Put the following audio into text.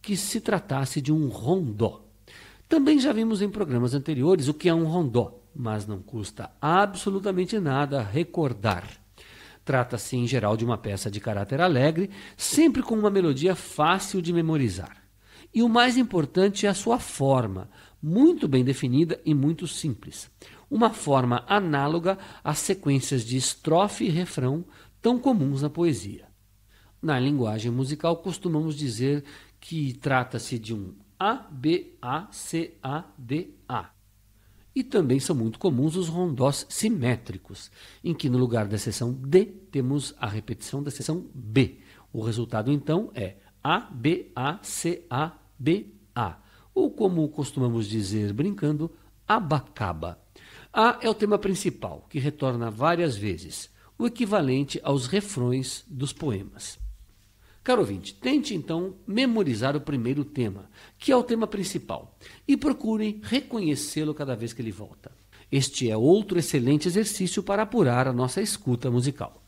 que se tratasse de um rondó. Também já vimos em programas anteriores o que é um rondó, mas não custa absolutamente nada recordar. Trata-se, em geral, de uma peça de caráter alegre, sempre com uma melodia fácil de memorizar. E o mais importante é a sua forma, muito bem definida e muito simples. Uma forma análoga às sequências de estrofe e refrão tão comuns na poesia. Na linguagem musical, costumamos dizer que trata-se de um A-B-A-C-A-D-A. E também são muito comuns os rondós simétricos, em que no lugar da seção D temos a repetição da seção B. O resultado então é A-B-A-C-A-B-A, ou como costumamos dizer brincando, abacaba. A é o tema principal, que retorna várias vezes, o equivalente aos refrões dos poemas. Caro ouvinte, tente então memorizar o primeiro tema, que é o tema principal, e procure reconhecê-lo cada vez que ele volta. Este é outro excelente exercício para apurar a nossa escuta musical.